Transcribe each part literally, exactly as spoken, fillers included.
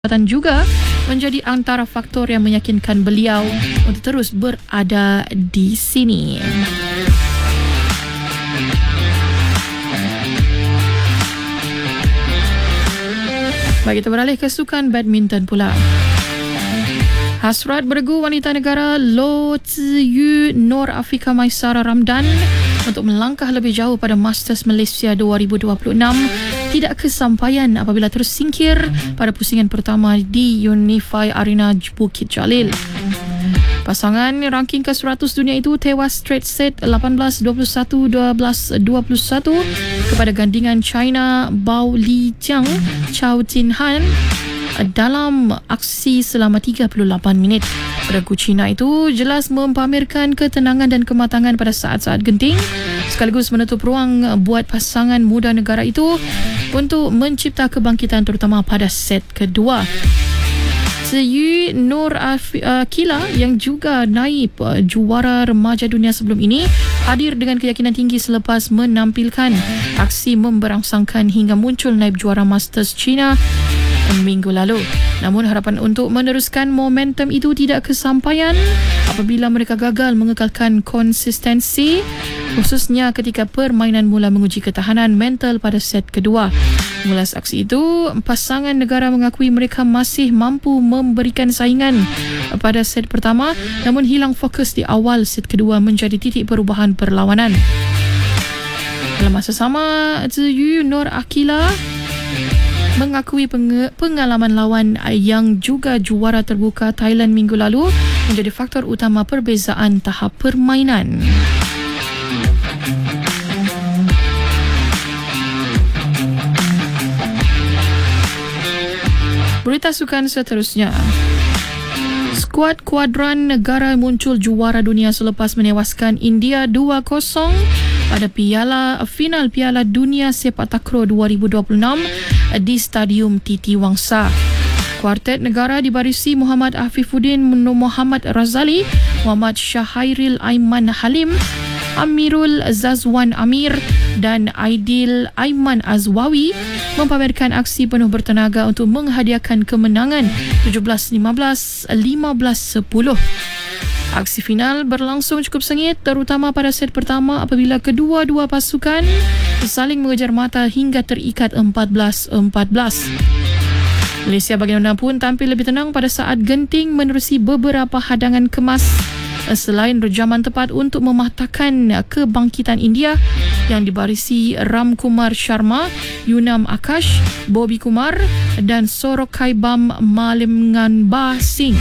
juga menjadi antara faktor yang meyakinkan beliau untuk terus berada di sini. Baik, kita beralih ke sukan badminton pula. Hasrat beregu wanita negara Lo Tzu Nur Afika Maisara Ramdan untuk melangkah lebih jauh pada Masters Malaysia dua ribu dua puluh enam tidak kesampaian apabila terus singkir pada pusingan pertama di Unify Arena Bukit Jalil. Pasangan ranking ke seratus dunia itu tewas straight set lapan belas dua puluh satu, dua belas dua puluh satu kepada gandingan China Bao Lijiang Chao Tin Han dalam aksi selama tiga puluh lapan minit. Beregu Cina itu jelas mempamerkan ketenangan dan kematangan pada saat-saat genting, sekaligus menutup ruang buat pasangan muda negara itu untuk mencipta kebangkitan terutama pada set kedua. Tzu Nur Akila yang juga naib juara remaja dunia sebelum ini hadir dengan keyakinan tinggi selepas menampilkan aksi memberangsangkan hingga muncul naib juara Masters China minggu lalu. Namun harapan untuk meneruskan momentum itu tidak kesampaian apabila mereka gagal mengekalkan konsistensi, khususnya ketika permainan mula menguji ketahanan mental pada set kedua. Mulas aksi itu, pasangan negara mengakui mereka masih mampu memberikan saingan pada set pertama, namun hilang fokus di awal set kedua menjadi titik perubahan perlawanan. Dalam masa sama, Tzu Nur Akila mengakui peng- pengalaman lawan yang juga juara terbuka Thailand minggu lalu menjadi faktor utama perbezaan tahap permainan. Berita sukan seterusnya. Skuad kuadran negara muncul juara dunia selepas menewaskan India dua kosong pada piala final Piala Dunia Sepak Takraw dua ribu dua puluh enam di Stadium Titi Wangsa. Kuartet negara dibarisi Muhammad Afifuddin, Muhammad Razali, Muhammad Syahairil Aiman Halim, Amirul Zazwan Amir dan Aidil Aiman Azwawi mempamerkan aksi penuh bertenaga untuk menghadiahkan kemenangan tujuh belas lima belas, lima belas sepuluh. Aksi final berlangsung cukup sengit terutama pada set pertama apabila kedua-dua pasukan saling mengejar mata hingga terikat empat belas empat belas. Malaysia bagaimanapun tampil lebih tenang pada saat genting menerusi beberapa hadangan kemas selain rejaman tepat untuk mematahkan kebangkitan India yang dibarisi Ram Kumar Sharma, Yunam Akash, Bobby Kumar dan Sorokaibam Malimnganba Singh.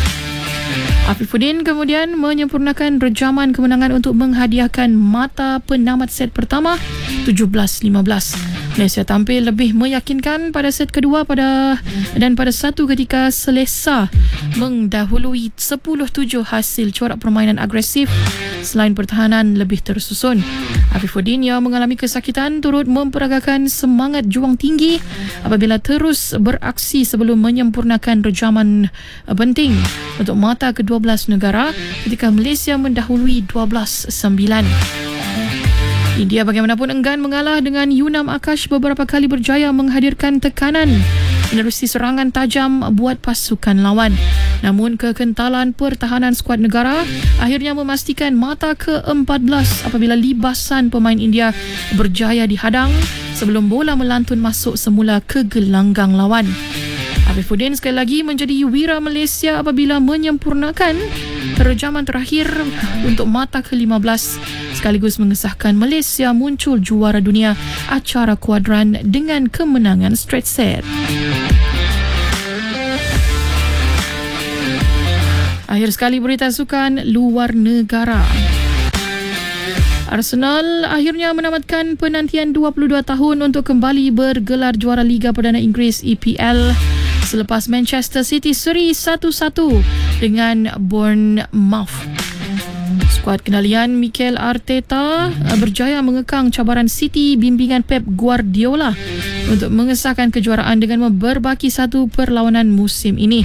Afifuddin kemudian menyempurnakan rejaman kemenangan untuk menghadiahkan mata penamat set pertama tujuh belas lima belas. Malaysia tampil lebih meyakinkan pada set kedua pada dan pada satu ketika selesa mendahului sepuluh tujuh hasil corak permainan agresif selain pertahanan lebih tersusun. Afifuddin yang mengalami kesakitan turut memperagakan semangat juang tinggi apabila terus beraksi sebelum menyempurnakan rejaman penting untuk mata kedua belas negara ketika Malaysia mendahului dua belas sembilan. India bagaimanapun enggan mengalah dengan Yunam Akash beberapa kali berjaya menghadirkan tekanan menerusi serangan tajam buat pasukan lawan. Namun kekentalan pertahanan skuad negara akhirnya memastikan mata ke empat belas apabila libasan pemain India berjaya dihadang sebelum bola melantun masuk semula ke gelanggang lawan. Afifuddin sekali lagi menjadi wira Malaysia apabila menyempurnakan rejaman terakhir untuk mata ke lima belas sekaligus mengesahkan Malaysia muncul juara dunia acara kuadran dengan kemenangan straight set. Akhir sekali berita sukan luar negara. Arsenal akhirnya menamatkan penantian dua puluh dua tahun untuk kembali bergelar juara Liga Perdana Inggeris E P L selepas Manchester City seri satu satu dengan Bournemouth. Skuad kendalian Mikel Arteta berjaya mengekang cabaran City bimbingan Pep Guardiola untuk mengesahkan kejuaraan dengan berbaki satu perlawanan musim ini.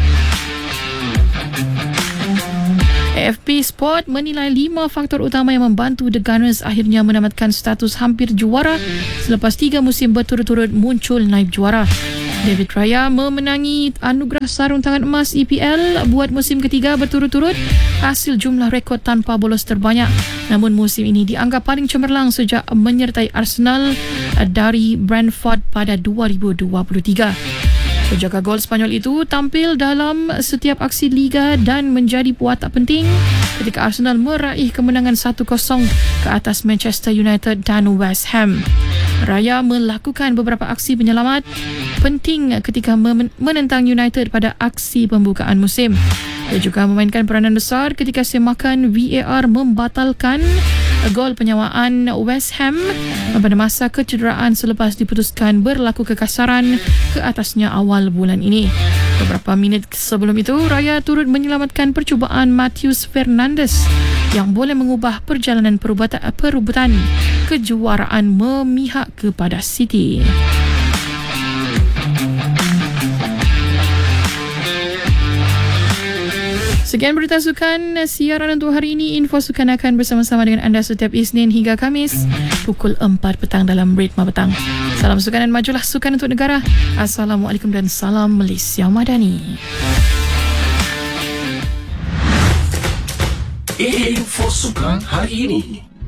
A F P Sport menilai lima faktor utama yang membantu The Gunners akhirnya menamatkan status hampir juara selepas tiga musim berturut-turut muncul naib juara. David Raya memenangi anugerah sarung tangan emas E P L buat musim ketiga berturut-turut, hasil jumlah rekod tanpa bolos terbanyak. Namun musim ini dianggap paling cemerlang sejak menyertai Arsenal dari Brentford pada dua ribu dua puluh tiga. Penjaga gol Spanyol itu tampil dalam setiap aksi liga dan menjadi pewatak penting ketika Arsenal meraih kemenangan satu kosong ke atas Manchester United dan West Ham. Raya melakukan beberapa aksi penyelamat penting ketika menentang United pada aksi pembukaan musim. Dia juga memainkan peranan besar ketika semakan V A R membatalkan gol penyawaan West Ham pada masa kecederaan selepas diputuskan berlaku kekasaran ke atasnya awal bulan ini. Beberapa minit sebelum itu, Raya turut menyelamatkan percubaan Matheus Fernandes yang boleh mengubah perjalanan perebutan kejuaraan memihak kepada City. Sekian berita sukan siaran untuk hari ini. Info sukan akan bersama-sama dengan anda setiap Isnin hingga Khamis pukul empat petang dalam Ritma Petang. Salam sukan dan majulah sukan untuk negara. Assalamualaikum dan salam Malaysia Madani. Info sukan hari ini.